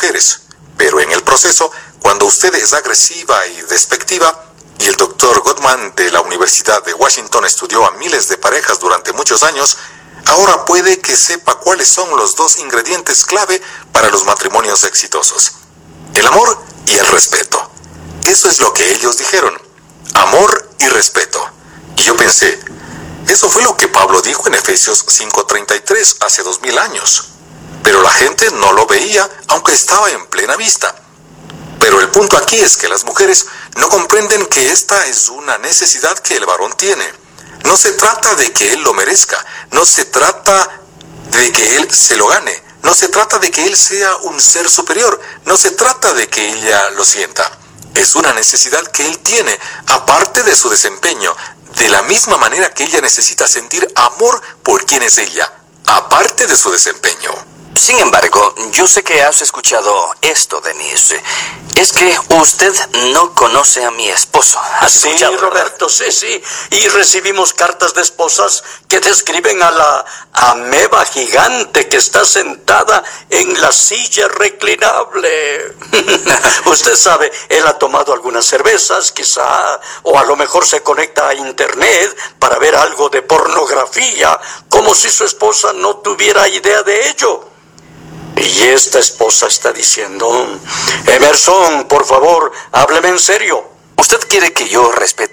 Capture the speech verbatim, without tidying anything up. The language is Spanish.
mujeres, pero en el proceso, cuando usted es agresiva y despectiva, y el doctor Gottman de la Universidad de Washington estudió a miles de parejas durante muchos años, ahora puede que sepa cuáles son los dos ingredientes clave para los matrimonios exitosos: el amor y el respeto. Eso es lo que ellos dijeron: amor y respeto. Y yo pensé, eso fue lo que Pablo dijo en Efesios cinco treinta y tres hace dos mil años. Pero la gente no lo veía, aunque estaba en plena vista. Pero el punto aquí es que las mujeres no comprenden que esta es una necesidad que el varón tiene. No se trata de que él lo merezca, no se trata de que él se lo gane, no se trata de que él sea un ser superior, no se trata de que ella lo sienta. Es una necesidad que él tiene, aparte de su desempeño, de la misma manera que ella necesita sentir amor por quien es ella, aparte de su desempeño. Sin embargo, yo sé que has escuchado esto, Denise. Es que usted no conoce a mi esposo. ¿Has Sí, escuchado, Roberto, sí, sí. Y recibimos cartas de esposas que describen a la ameba gigante que está sentada en la silla reclinable. Usted sabe, él ha tomado algunas cervezas, quizá, o a lo mejor se conecta a internet para ver algo de pornografía, como si su esposa no tuviera idea de ello. Y esta esposa está diciendo: Emerson, por favor, hábleme en serio. ¿Usted quiere que yo respete